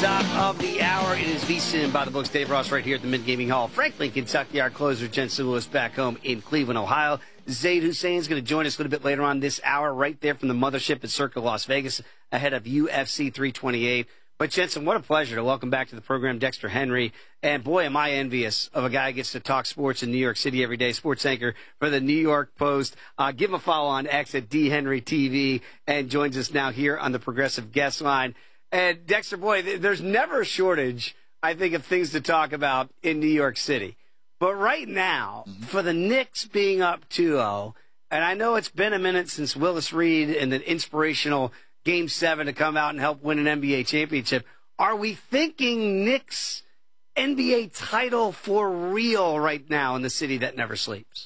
Top of the hour. It is VSiN by the books. Dave Ross right here at the Mid Gaming Hall. Franklin, Kentucky. Our closer, Jensen Lewis, back home in Cleveland, Ohio. Zaid Hussein is going to join us a little bit later on this hour, right there from the mothership at Circa Las Vegas, ahead of UFC 328. But Jensen, what a pleasure to welcome back to the program Dexter Henry. And boy, am I envious of a guy who gets to talk sports in New York City every day, sports anchor for the New York Post. Give him a follow on X at DHenryTV, and joins us now here on the Progressive Guest Line. And Dexter, boy, there's never a shortage, I think, of things to talk about in New York City. But right now, for the Knicks being up 2-0, and I know it's been a minute since Willis Reed and the inspirational Game 7 to come out and help win an NBA championship, are we thinking Knicks NBA title for real right now in the city that never sleeps?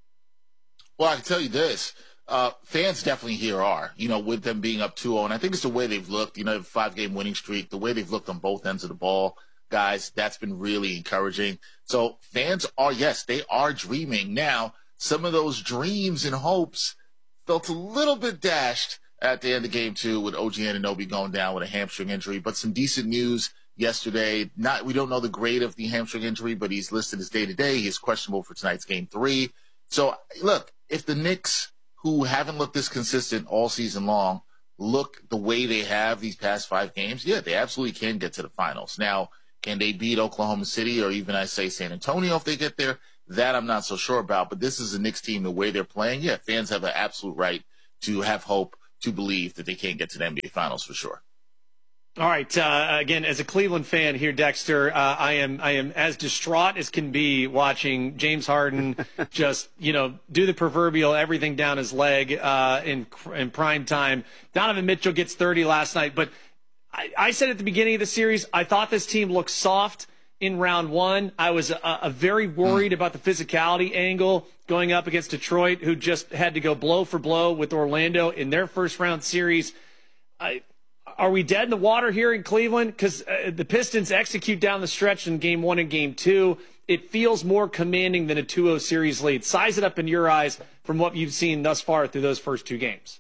Well, I can tell you this. Fans definitely here are, with them being up 2-0. And I think it's the way they've looked, the 5-game winning streak, the way they've looked on both ends of the ball, guys, that's been really encouraging. So fans are, yes, they are dreaming. Now, some of those dreams and hopes felt a little bit dashed at the end of Game 2 with OG Anunoby going down with a hamstring injury. But some decent news yesterday. We don't know the grade of the hamstring injury, but he's listed as day-to-day. He's questionable for tonight's Game 3. So, look, if the Knicks, who haven't looked this consistent all season long, look the way they have these past 5 games, yeah, they absolutely can get to the finals. Now, can they beat Oklahoma City or even, I say, San Antonio if they get there? That I'm not so sure about. But this is a Knicks team, the way they're playing, yeah, fans have an absolute right to have hope, to believe that they can get to the NBA Finals for sure. All right. Again, as a Cleveland fan here, Dexter, I am as distraught as can be watching James Harden just, do the proverbial everything down his leg in prime time. Donovan Mitchell gets 30 last night. But I said at the beginning of the series, I thought this team looked soft in round 1. I was very worried about the physicality angle going up against Detroit, who just had to go blow for blow with Orlando in their first round series. Are we dead in the water here in Cleveland? Because the Pistons execute down the stretch in Game 1 and Game 2. It feels more commanding than a 2-0 series lead. Size it up in your eyes from what you've seen thus far through those first 2 games.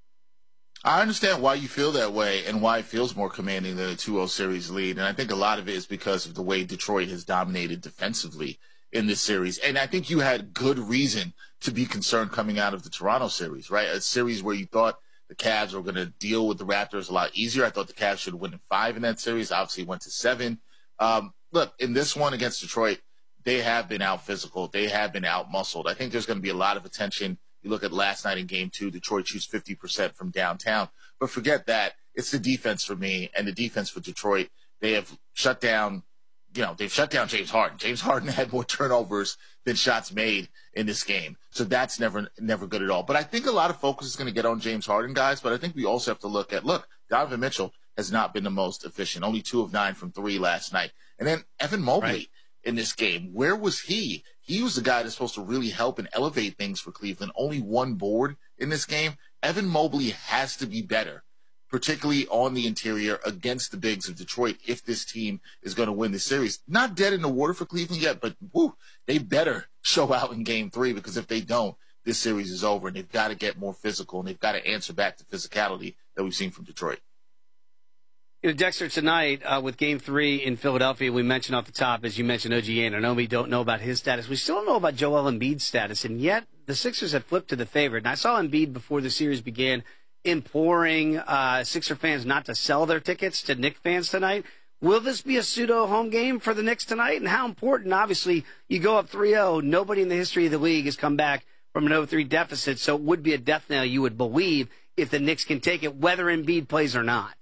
I understand why you feel that way and why it feels more commanding than a 2-0 series lead. And I think a lot of it is because of the way Detroit has dominated defensively in this series. And I think you had good reason to be concerned coming out of the Toronto series, right? A series where you thought the Cavs were going to deal with the Raptors a lot easier. I thought the Cavs should win in 5 in that series. Obviously, went to 7. Look, in this one against Detroit, they have been out physical. They have been out muscled. I think there's going to be a lot of attention. You look at last night in Game 2, Detroit shoots 50% from downtown. But forget that. It's the defense for me, and the defense for Detroit. They have shut down, they've shut down James Harden. James Harden had more turnovers than shots made in this game. So that's never good at all. But I think a lot of focus is going to get on James Harden, guys. But I think we also have to look, Donovan Mitchell has not been the most efficient. Only 2 of 9 from 3 last night. And then Evan Mobley in this game, where was he? He was the guy that's supposed to really help and elevate things for Cleveland. Only 1 board in this game. Evan Mobley has to be better, particularly on the interior against the bigs of Detroit, if this team is going to win this series. Not dead in the water for Cleveland yet, but they better show out in Game 3, because if they don't, this series is over, and they've got to get more physical, and they've got to answer back to physicality that we've seen from Detroit. Dexter, tonight with Game 3 in Philadelphia, we mentioned off the top, as you mentioned, OG Anunoby, don't know about his status. We still don't know about Joel Embiid's status, and yet the Sixers have flipped to the favorite. And I saw Embiid before the series began imploring Sixer fans not to sell their tickets to Knicks fans tonight. Will this be a pseudo home game for the Knicks tonight? And how important? Obviously, you go up 3-0. Nobody in the history of the league has come back from an 0-3 deficit, so it would be a death knell, you would believe, if the Knicks can take it, whether Embiid plays or not.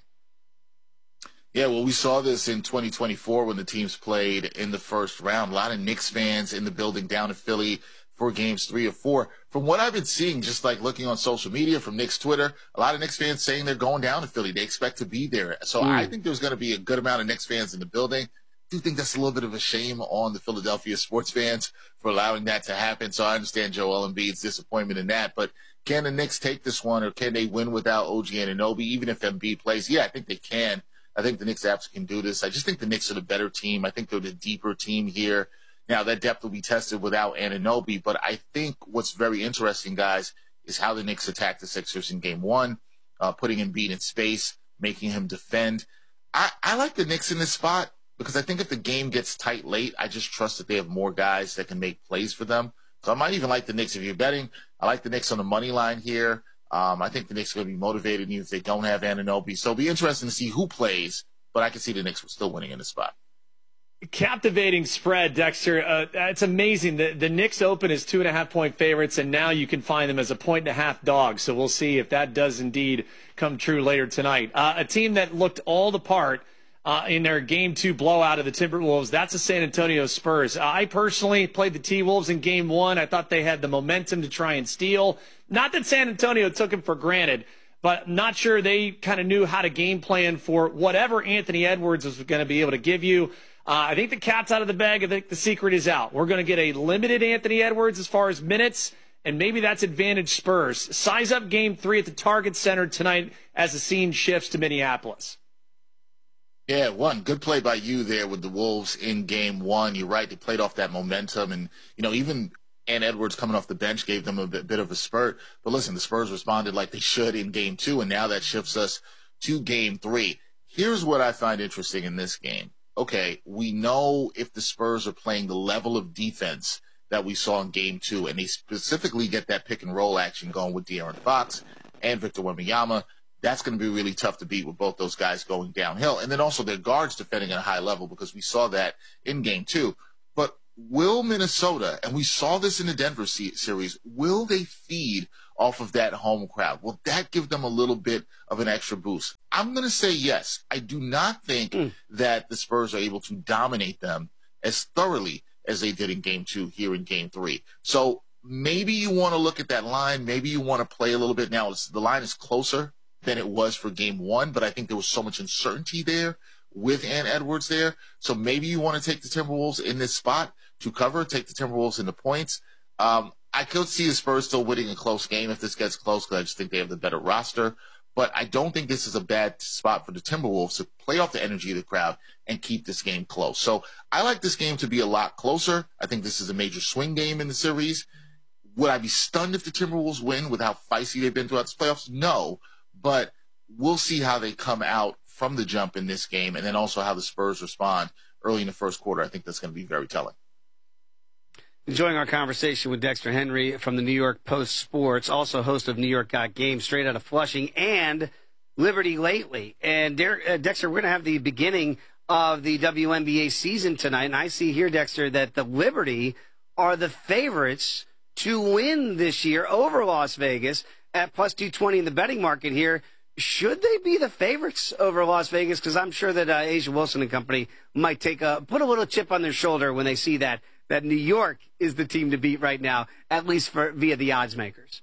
Yeah, well, we saw this in 2024 when the teams played in the first round. A lot of Knicks fans in the building down in Philly for Games 3 or 4. From what I've been seeing, just like looking on social media from Knicks Twitter, a lot of Knicks fans saying they're going down to Philly. They expect to be there. So I think there's going to be a good amount of Knicks fans in the building. I do think that's a little bit of a shame on the Philadelphia sports fans for allowing that to happen. So I understand Joel Embiid's disappointment in that. But can the Knicks take this one, or can they win without OG Anunoby, even if Embiid plays? Yeah, I think they can. I think the Knicks absolutely can do this. I just think the Knicks are the better team. I think they're the deeper team here. Now, that depth will be tested without Anunoby, but I think what's very interesting, guys, is how the Knicks attack the Sixers in Game 1, putting Embiid in space, making him defend. I like the Knicks in this spot because I think if the game gets tight late, I just trust that they have more guys that can make plays for them. So I might even like the Knicks. If you're betting, I like the Knicks on the money line here. I think the Knicks are going to be motivated even if they don't have Anunoby. So it'll be interesting to see who plays, but I can see the Knicks still winning in the spot. Captivating spread, Dexter. It's amazing. The Knicks open as 2.5-point favorites, and now you can find them as a 1.5 dogs. So we'll see if that does indeed come true later tonight. A team that looked all the part in their Game 2 blowout of the Timberwolves, that's the San Antonio Spurs. I personally played the T-Wolves in Game 1. I thought they had the momentum to try and steal. Not that San Antonio took them for granted, but I'm not sure they kind of knew how to game plan for whatever Anthony Edwards was going to be able to give you. I think the cat's out of the bag. I think the secret is out. We're going to get a limited Anthony Edwards as far as minutes, and maybe that's advantage Spurs. Size up Game 3 at the Target Center tonight as the scene shifts to Minneapolis. Yeah, one good play by you there with the Wolves in Game 1. You're right. They played off that momentum, and even Ant Edwards coming off the bench gave them a bit of a spurt. But listen, the Spurs responded like they should in Game 2, and now that shifts us to Game 3. Here's what I find interesting in this game. Okay, we know if the Spurs are playing the level of defense that we saw in Game 2, and they specifically get that pick-and-roll action going with De'Aaron Fox and Victor Wembanyama, that's going to be really tough to beat with both those guys going downhill. And then also their guards defending at a high level because we saw that in Game 2. But will Minnesota, and we saw this in the Denver series, will they feed off of that home crowd? Will that give them a little bit of an extra boost? I'm going to say yes. I do not think that the Spurs are able to dominate them as thoroughly as they did in Game 2 here in Game 3. So maybe you want to look at that line. Maybe you want to play a little bit. Now, the line is closer than it was for Game 1, but I think there was so much uncertainty there with Ant Edwards there. So maybe you want to take the Timberwolves in this spot to cover, take the Timberwolves in the points. I could see the Spurs still winning a close game if this gets close because I just think they have the better roster. But I don't think this is a bad spot for the Timberwolves to play off the energy of the crowd and keep this game close. So I like this game to be a lot closer. I think this is a major swing game in the series. Would I be stunned if the Timberwolves win with how feisty they've been throughout the playoffs? No, but we'll see how they come out from the jump in this game and then also how the Spurs respond early in the first quarter. I think that's going to be very telling. Enjoying our conversation with Dexter Henry from the New York Post Sports, also host of New York Got Game, straight out of Flushing, and Liberty Lately. And Dexter, we're going to have the beginning of the WNBA season tonight, and I see here, Dexter, that the Liberty are the favorites to win this year over Las Vegas at plus 220 in the betting market here. Should they be the favorites over Las Vegas? Because I'm sure that A'ja Wilson and company might put a little chip on their shoulder when they see that New York is the team to beat right now, at least via the odds makers.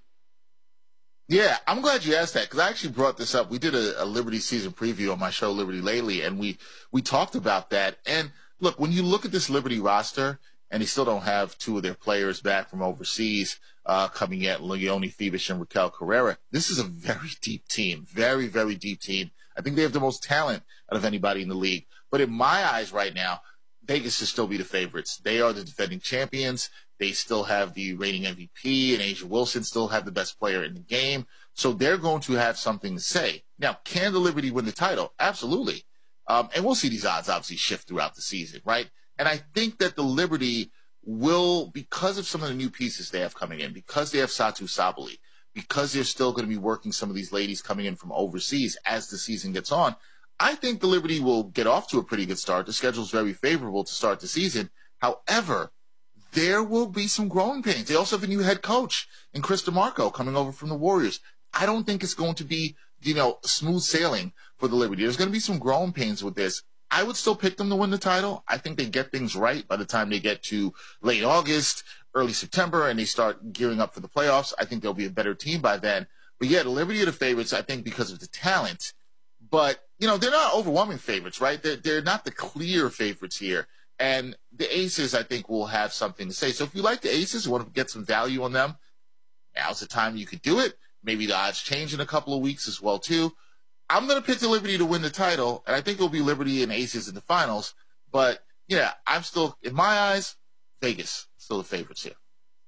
Yeah, I'm glad you asked that because I actually brought this up. We did a Liberty season preview on my show, Liberty Lately, and we talked about that. And look, when you look at this Liberty roster, and they still don't have two of their players back from overseas coming yet, Leonie Phoebus and Raquel Carrera, this is a very deep team, very, very deep team. I think they have the most talent out of anybody in the league. But in my eyes right now, Vegas should still be the favorites. They are the defending champions. They still have the reigning MVP, and A'ja Wilson still have the best player in the game. So they're going to have something to say. Now, can the Liberty win the title? Absolutely. And we'll see these odds obviously shift throughout the season, right? And I think that the Liberty will, because of some of the new pieces they have coming in, because they have Satu Sabali, because they're still going to be working some of these ladies coming in from overseas as the season gets on, I think the Liberty will get off to a pretty good start. The schedule is very favorable to start the season. However, there will be some growing pains. They also have a new head coach in Chris DeMarco coming over from the Warriors. I don't think it's going to be, smooth sailing for the Liberty. There's going to be some growing pains with this. I would still pick them to win the title. I think they get things right by the time they get to late August, early September, and they start gearing up for the playoffs. I think they'll be a better team by then. But yeah, the Liberty are the favorites, I think, because of the talent. But, they're not overwhelming favorites, right? They're not the clear favorites here. And the Aces, I think, will have something to say. So if you like the Aces, you want to get some value on them, now's the time you could do it. Maybe the odds change in a couple of weeks as well, too. I'm going to pick the Liberty to win the title, and I think it'll be Liberty and Aces in the finals. But, yeah, I'm still, in my eyes, Vegas, still the favorites here.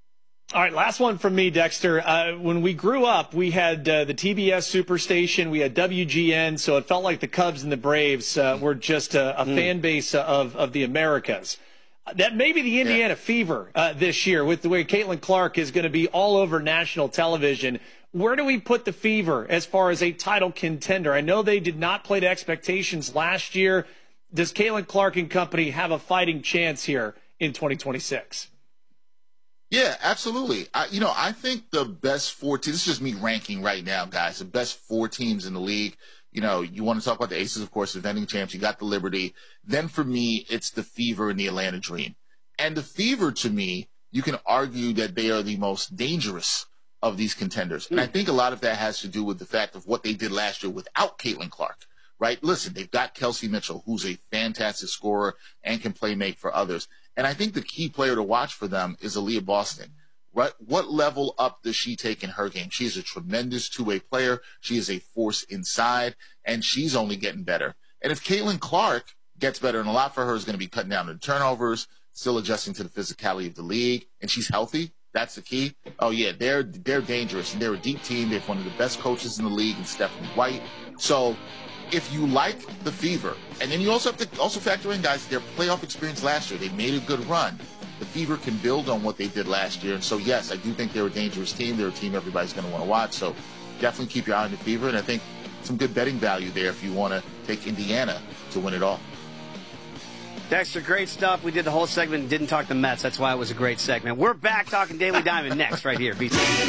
All right, last one from me, Dexter. When we grew up, we had the TBS Superstation, we had WGN, so it felt like the Cubs and the Braves were just a fan base of the Americas. That may be the Indiana fever this year with the way Caitlin Clark is going to be all over national television. Where do we put the fever as far as a title contender? I know they did not play to expectations last year. Does Caitlin Clark and company have a fighting chance here in 2026? Yeah, absolutely. I think the best 4 teams, this is just me ranking right now, guys, the best 4 teams in the league. You want to talk about the Aces, of course, defending champs. You got the Liberty. Then for me, it's the Fever and the Atlanta Dream. And the Fever, to me, you can argue that they are the most dangerous of these contenders. And I think a lot of that has to do with the fact of what they did last year without Caitlin Clark, right? Listen, they've got Kelsey Mitchell, who's a fantastic scorer and can play make for others. And I think the key player to watch for them is Aaliyah Boston. Right? What level up does she take in her game? She is a tremendous two-way player. She is a force inside, and she's only getting better. And if Caitlin Clark gets better, and a lot for her is going to be cutting down the turnovers, still adjusting to the physicality of the league, and she's healthy, that's the key. Oh, yeah, they're dangerous, and they're a deep team. They have one of the best coaches in the league in Stephanie White. So if you like the Fever, and then you also have to factor in, guys, their playoff experience last year. They made a good run. The Fever can build on what they did last year. And so, yes, I do think they're a dangerous team. They're a team everybody's going to want to watch. So definitely keep your eye on the Fever. And I think some good betting value there if you want to take Indiana to win it all. Dexter, great stuff. We did the whole segment and didn't talk the Mets. That's why it was a great segment. We're back talking Daily Diamond next right here.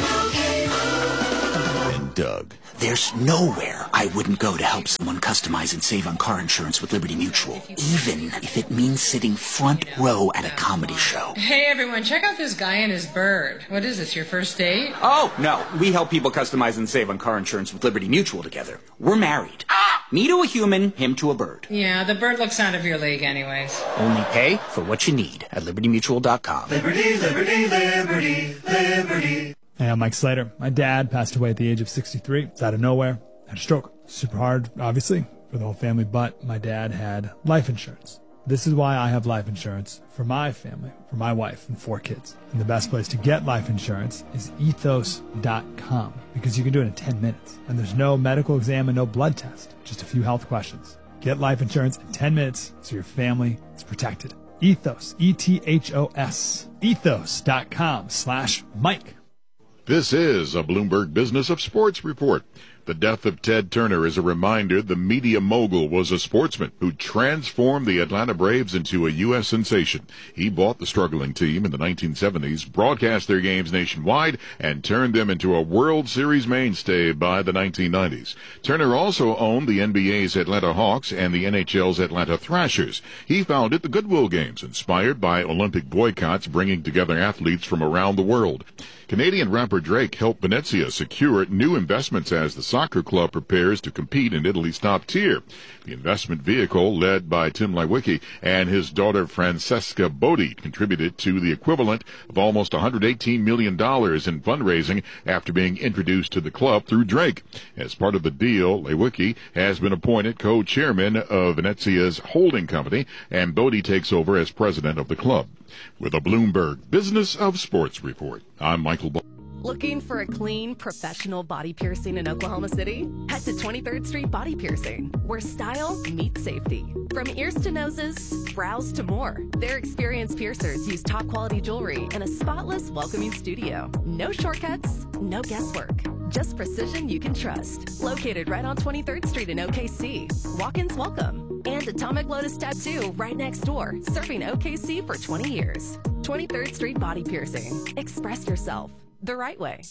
And Doug. There's nowhere I wouldn't go to help someone customize and save on car insurance with Liberty Mutual, even if it means sitting front row at a comedy show. Hey everyone, check out this guy and his bird. What is this, your first date? Oh, no. We help people customize and save on car insurance with Liberty Mutual together. We're married. Me to a human, him to a bird. Yeah, the bird looks out of your league anyways. Only pay for what you need at LibertyMutual.com. Liberty, liberty, liberty, liberty. Hey, I'm Mike Slater. My dad passed away at the age of 63. It's out of nowhere. Had a stroke. Super hard, obviously, for the whole family, but my dad had life insurance. This is why I have life insurance for my family, for my wife and 4 kids. And the best place to get life insurance is ethos.com, because you can do it in 10 minutes. And there's no medical exam and no blood test, just a few health questions. Get life insurance in 10 minutes so your family is protected. Ethos, E-T-H-O-S, ethos.com/Mike. This is a Bloomberg Business of Sports report. The death of Ted Turner is a reminder the media mogul was a sportsman who transformed the Atlanta Braves into a U.S. sensation. He bought the struggling team in the 1970s, broadcast their games nationwide, and turned them into a World Series mainstay by the 1990s. Turner also owned the NBA's Atlanta Hawks and the NHL's Atlanta Thrashers. He founded the Goodwill Games, inspired by Olympic boycotts bringing together athletes from around the world. Canadian rapper Drake helped Venezia secure new investments as the soccer club prepares to compete in Italy's top tier. The investment vehicle, led by Tim Lewicki and his daughter Francesca Bodie, contributed to the equivalent of almost $118 million in fundraising after being introduced to the club through Drake. As part of the deal, Lewicki has been appointed co-chairman of Venezia's holding company, and Bodie takes over as president of the club. With a Bloomberg Business of Sports report, I'm Michael Ball. Looking for a clean, professional body piercing in Oklahoma City? Head to 23rd Street Body Piercing, where style meets safety. From ears to noses, brows to more, their experienced piercers use top-quality jewelry and a spotless, welcoming studio. No shortcuts, no guesswork. Just precision you can trust. Located right on 23rd Street in OKC. Walk-ins welcome. And Atomic Lotus Tattoo right next door, serving OKC for 20 years. 23rd Street Body Piercing. Express yourself the right way.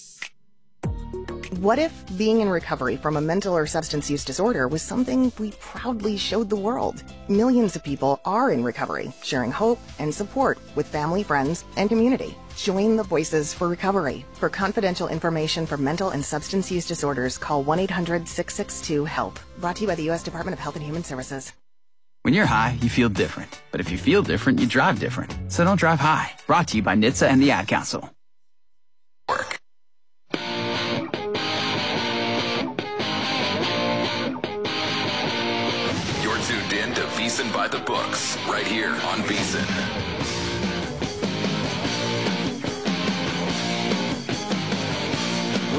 What if being in recovery from a mental or substance use disorder was something we proudly showed the world? Millions of people are in recovery, sharing hope and support with family, friends, and community. Join the Voices for Recovery. For confidential information for mental and substance use disorders, call 1-800-662-HELP. Brought to you by the U.S. Department of Health and Human Services. When you're high, you feel different. But if you feel different, you drive different. So don't drive high. Brought to you by NHTSA and the Ad Council. You're tuned in to VSiN by the Books, right here on VSiN.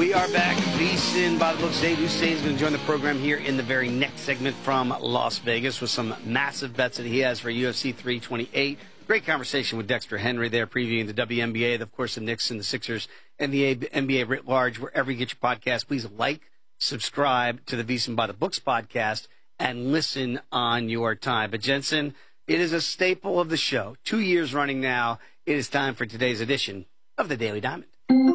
We are back. VSiN by the books. Zaid Hussein is going to join the program here in the very next segment from Las Vegas with some massive bets that he has for UFC 328. Great conversation with Dexter Henry there, previewing the WNBA, of course, the Knicks and the Sixers and the NBA writ large. Wherever you get your podcast, please like, subscribe to the VSiN by the Books podcast, and listen on your time. But Jensen, it is a staple of the show. 2 years running now. It is time for today's edition of the Daily Diamond.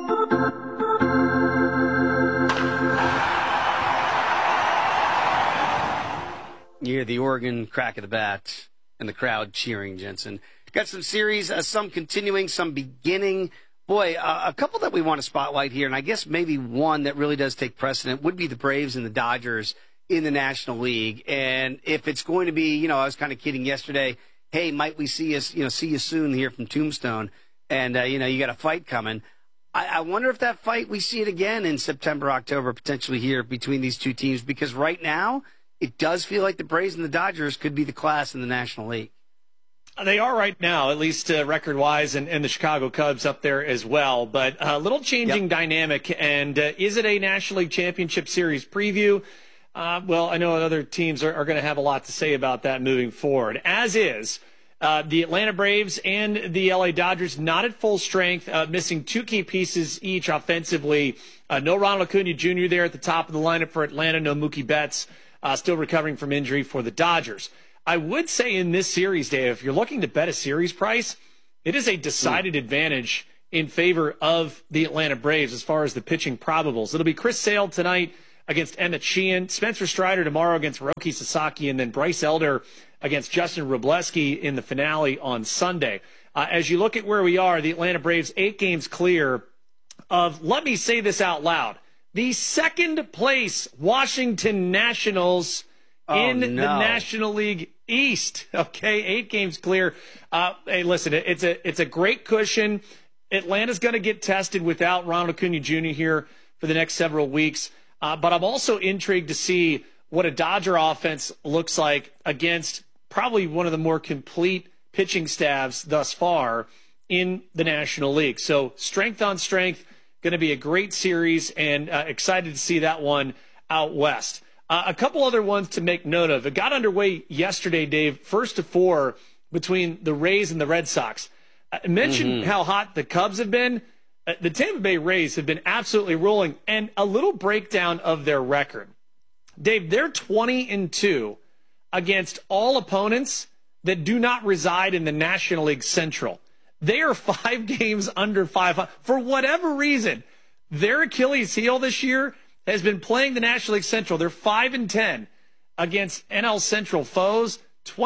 You hear the Oregon crack of the bat and the crowd cheering, Jensen. Got some series, some continuing, some beginning. Boy, a couple that we want to spotlight here, and I guess maybe one that really does take precedent would be the Braves and the Dodgers in the National League. And if it's going to be, I was kind of kidding yesterday, hey, might we see you soon here from Tombstone? And, you got a fight coming. I wonder if that fight, we see it again in September, October, potentially here between these two teams, because right now it does feel like the Braves and the Dodgers could be the class in the National League. They are right now, at least record-wise, and the Chicago Cubs up there as well. But a little changing dynamic. And is it a National League Championship Series preview? Well, I know other teams are going to have a lot to say about that moving forward, as is the Atlanta Braves and the LA Dodgers, not at full strength, missing two key pieces each offensively. No Ronald Acuna Jr. there at the top of the lineup for Atlanta, no Mookie Betts, still recovering from injury for the Dodgers. I would say in this series, Dave, if you're looking to bet a series price, it is a decided advantage in favor of the Atlanta Braves as far as the pitching probables. It'll be Chris Sale tonight against Emmett Sheehan, Spencer Strider tomorrow against Hiroki Sasaki, and then Bryce Elder against Justin Wroblewski in the finale on Sunday. As you look at where we are, the Atlanta Braves 8 games clear of, let me say this out loud, the second place Washington Nationals in the National League East. Okay, 8 games clear. Hey, listen, it's a great cushion. Atlanta's going to get tested without Ronald Acuna Jr. here for the next several weeks. But I'm also intrigued to see what a Dodger offense looks like against probably one of the more complete pitching staffs thus far in the National League. So strength on strength, going to be a great series, and excited to see that one out west. A couple other ones to make note of. It got underway yesterday, Dave, 1-4 between the Rays and the Red Sox. I mentioned how hot the Cubs have been. The Tampa Bay Rays have been absolutely rolling, and a little breakdown of their record. Dave, they're 20-2 against all opponents that do not reside in the National League Central. They are 5 games under 500. For whatever reason, their Achilles heel this year has been playing the National League Central. They're 5-10 against NL Central foes,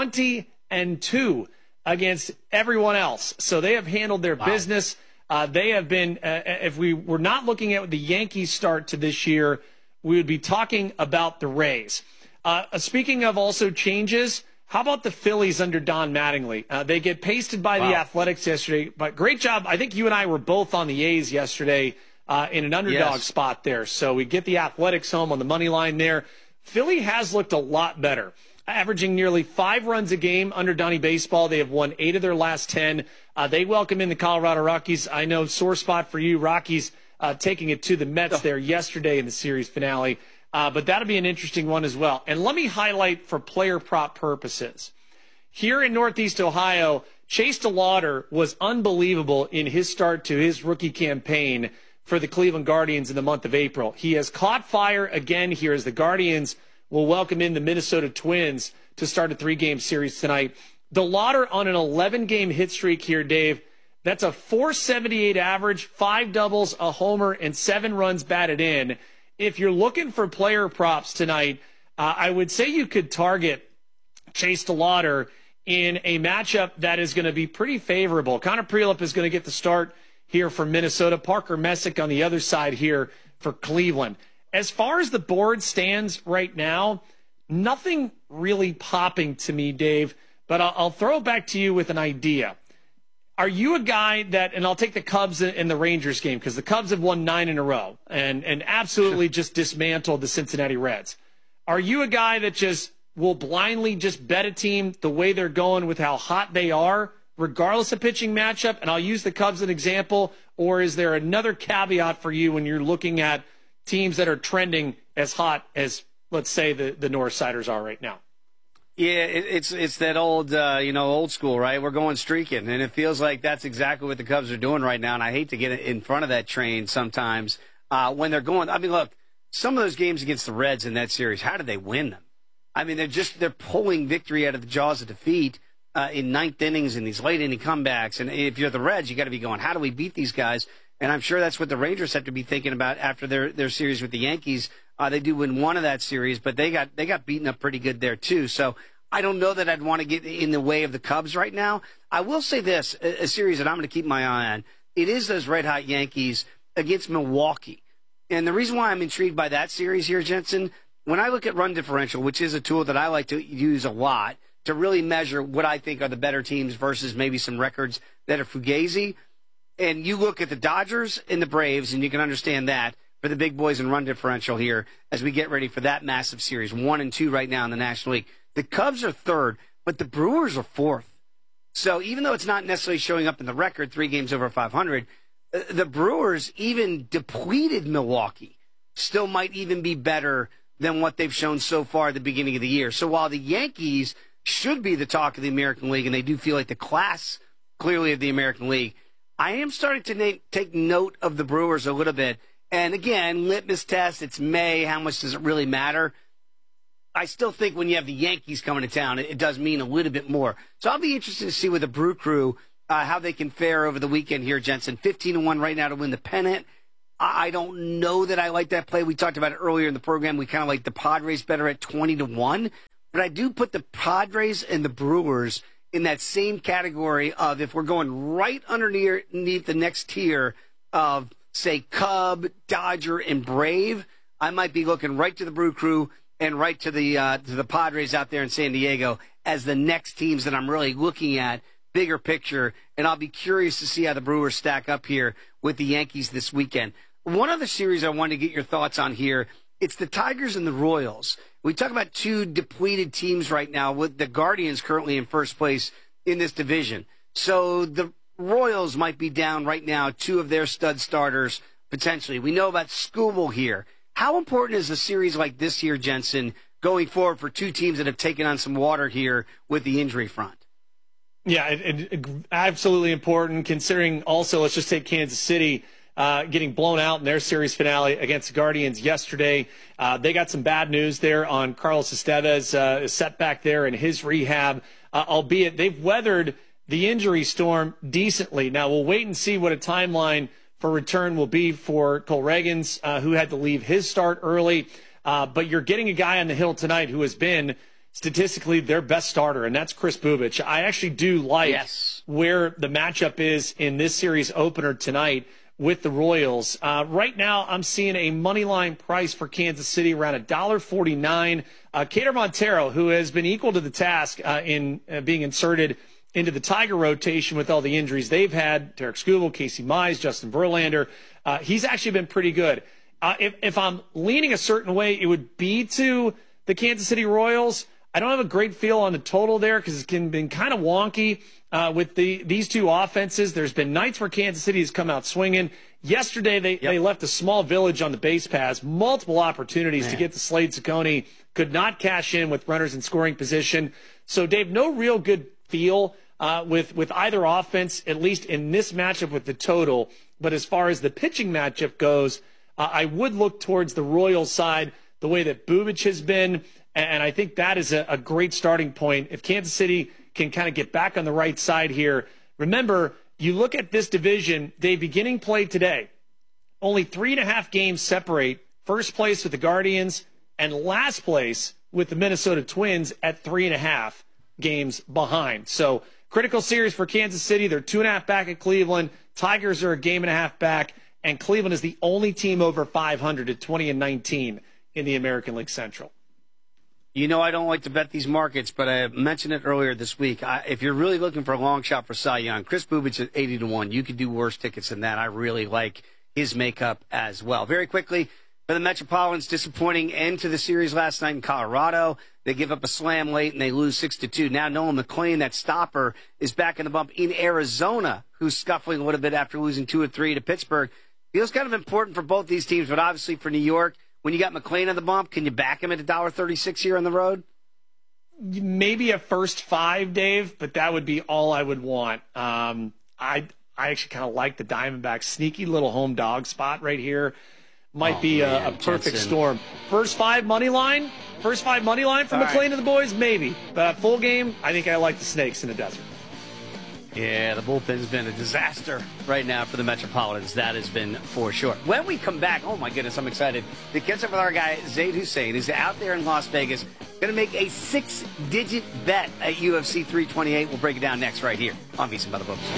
20-2 against everyone else. So they have handled their business. They have been, if we were not looking at the Yankees start to this year, we would be talking about the Rays. Speaking of also changes, how about the Phillies under Don Mattingly? They get pasted by the Athletics yesterday, but great job. I think you and I were both on the A's yesterday in an underdog spot there. So we get the Athletics home on the money line there. Philly has looked a lot better, averaging nearly 5 runs a game under Donnie Baseball. They have won 8 of their last 10. They welcome in the Colorado Rockies. I know, sore spot for you, Rockies taking it to the Mets there yesterday in the series finale. But that'll be an interesting one as well. And let me highlight for player prop purposes. Here in Northeast Ohio, Chase DeLauder was unbelievable in his start to his rookie campaign for the Cleveland Guardians in the month of April. He has caught fire again here as the Guardians will welcome in the Minnesota Twins to start a 3-game series tonight. DeLauder on an 11-game hit streak here, Dave. That's a .478 average, 5 doubles, a homer, and 7 runs batted in. If you're looking for player props tonight, I would say you could target Chase DeLauder in a matchup that is going to be pretty favorable. Connor Prielipp is going to get the start here for Minnesota. Parker Messick on the other side here for Cleveland. As far as the board stands right now, nothing really popping to me, Dave, but I'll throw it back to you with an idea. Are you a guy that, and I'll take the Cubs and the Rangers game because the Cubs have won 9 in a row and absolutely just dismantled the Cincinnati Reds. Are you a guy that just will blindly just bet a team the way they're going with how hot they are regardless of pitching matchup? And I'll use the Cubs as an example. Or is there another caveat for you when you're looking at teams that are trending as hot as, let's say, the Northsiders are right now? Yeah, it's that old, old school, right? We're going streaking, and it feels like that's exactly what the Cubs are doing right now, and I hate to get in front of that train sometimes when they're going. I mean, look, some of those games against the Reds in that series, how did they win them? I mean, they're pulling victory out of the jaws of defeat in ninth innings in these late inning comebacks, and if you're the Reds, you got to be going, how do we beat these guys? And I'm sure that's what the Rangers have to be thinking about after their series with the Yankees. They do win one of that series, but they got beaten up pretty good there too. So I don't know that I'd want to get in the way of the Cubs right now. I will say this, a series that I'm going to keep my eye on, it is those red-hot Yankees against Milwaukee. And the reason why I'm intrigued by that series here, Jensen, when I look at run differential, which is a tool that I like to use a lot to really measure what I think are the better teams versus maybe some records that are fugazi, and you look at the Dodgers and the Braves, and you can understand that for the big boys in run differential here as we get ready for that massive series, 1 and 2 right now in the National League. The Cubs are third, but the Brewers are fourth. So even though it's not necessarily showing up in the record, 3 games over 500, the Brewers, even depleted Milwaukee, still might even be better than what they've shown so far at the beginning of the year. So while the Yankees should be the talk of the American League, and they do feel like the class clearly of the American League, I am starting to take note of the Brewers a little bit. And again, litmus test, it's May. How much does it really matter? I still think when you have the Yankees coming to town, it does mean a little bit more. So I'll be interested to see with the Brew Crew how they can fare over the weekend here, Jensen. 15-1 right now to win the pennant. I don't know that I like that play. We talked about it earlier in the program. We kind of like the Padres better at 20-1. But I do put the Padres and the Brewers in that same category of if we're going right underneath the next tier of, say, Cub, Dodger, and Brave, I might be looking right to the Brew Crew and right to the Padres out there in San Diego as the next teams that I'm really looking at, bigger picture, and I'll be curious to see how the Brewers stack up here with the Yankees this weekend. One other series I wanted to get your thoughts on here, it's the Tigers and the Royals. We talk about 2 depleted teams right now, with the Guardians currently in first place in this division. So the Royals might be down right now 2 of their stud starters, potentially. We know about Skubal here. How important is a series like this here, Jensen, going forward for 2 teams that have taken on some water here with the injury front? Yeah, it absolutely important, considering also, let's just take Kansas City getting blown out in their series finale against the Guardians yesterday. They got some bad news there on Carlos Estevez, setback there in his rehab, albeit they've weathered the injury storm decently. Now, we'll wait and see what a timeline for return will be for Cole Reagans, who had to leave his start early. But you're getting a guy on the hill tonight who has been statistically their best starter, and that's Kris Bubic. I actually do like where the matchup is in this series opener tonight with the Royals. Right now, I'm seeing a money line price for Kansas City around $1.49. Kader Montero, who has been equal to the task in being inserted into the Tiger rotation with all the injuries they've had, Derek Skubal, Casey Mize, Justin Verlander, he's actually been pretty good. If I'm leaning a certain way, it would be to the Kansas City Royals. I don't have a great feel on the total there because it's been kind of wonky with these 2 offenses. There's been nights where Kansas City has come out swinging. Yesterday, they left a small village on the base paths, multiple opportunities to get to Slade Cecconi, could not cash in with runners in scoring position. So, Dave, no real good feel with either offense, at least in this matchup with the total. But as far as the pitching matchup goes, I would look towards the Royals side, the way that Bubic has been. And I think that is a great starting point. If Kansas City can kind of get back on the right side here, remember, you look at this division, they beginning play today. Only 3.5 games separate first place with the Guardians and last place with the Minnesota Twins at 3.5 games behind. So critical series for Kansas City. They're 2.5 back at Cleveland. Tigers are a 1.5 back. And Cleveland is the only team over 500 at 20-19 in the American League Central. You know, I don't like to bet these markets, but I mentioned it earlier this week. If you're really looking for a long shot for Cy Young, Kris Bubic at 80-1. You could do worse tickets than that. I really like his makeup as well. Very quickly, For the Metropolitans, disappointing end to the series last night in Colorado. They give up a slam late and they lose 6-2. Now Nolan McLean, that stopper, is back in the bump in Arizona, who's scuffling a little bit after losing 2 of 3 to Pittsburgh. Feels kind of important for both these teams, but obviously for New York, when you got McLean on the bump, can you back him at $1.36 here on the road? Maybe a first 5, Dave, but that would be all I would want. I actually kind of like the Diamondbacks. Sneaky little home dog spot right here. Might be a perfect storm. First 5 money line for McLean and the boys, maybe. But full game, I think I like the Snakes in the desert. Yeah, the bullpen's been a disaster right now for the Metropolitans. That has been for sure. When we come back, oh my goodness, I'm excited to catch up with our guy, Zaid Hussein, who's out there in Las Vegas, going to make a 6-digit bet at UFC 328. We'll break it down next right here on VSiN by the Books.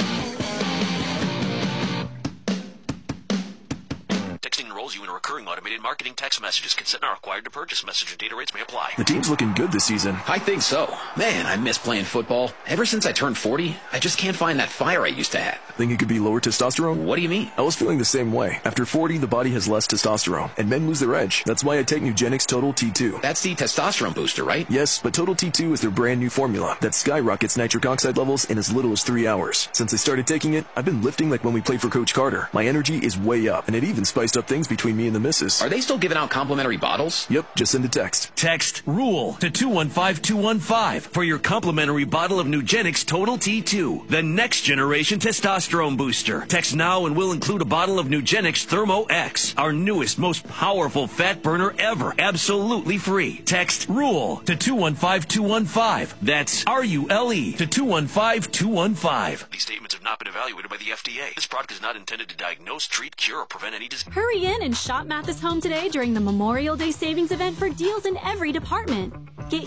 Texting enrolls you in a recurring automated marketing text messages. Consent not required to purchase. Message and data rates may apply. The team's looking good this season. I think so. Man, I miss playing football. Ever since I turned 40, I just can't find that fire I used to have. Think it could be lower testosterone? What do you mean? I was feeling the same way. After 40, the body has less testosterone, and men lose their edge. That's why I take Nugenix Total T2. That's the testosterone booster, right? Yes, but Total T2 is their brand new formula that skyrockets nitric oxide levels in as little as 3 hours. Since I started taking it, I've been lifting like when we played for Coach Carter. My energy is way up, and it even spiced up things between me and the missus. Are they still giving out complimentary bottles? Yep, just send a text. Text RULE to 215-215 for your complimentary bottle of Nugenix Total T2, the next generation testosterone booster. Text now and we'll include a bottle of Nugenix Thermo X, our newest, most powerful fat burner ever, absolutely free. Text RULE to 215-215. That's RULE to 215-215. These statements have not been evaluated by the FDA. This product is not intended to diagnose, treat, cure, or prevent any disease. Hurry in and shop Mathis Home today during the Memorial Day savings event for deals in every department. Get